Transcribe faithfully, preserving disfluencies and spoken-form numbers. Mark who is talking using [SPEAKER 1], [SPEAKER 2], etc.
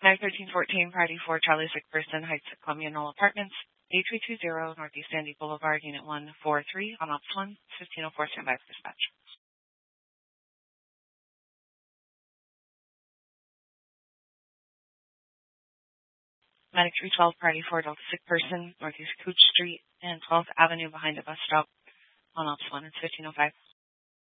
[SPEAKER 1] nine thirteen fourteen, Party four, Charlie sick person, Heights at Columbia Knoll Apartments, eight three two zero, Northeast Sandy Boulevard, Unit one four three, on Ops one, fifteen oh four, standby for dispatch. Medic three twelve, Party four, Delta sick person, Northeast Cooch Street, and twelfth Avenue behind a bus stop, on Ops one, it's fifteen oh five.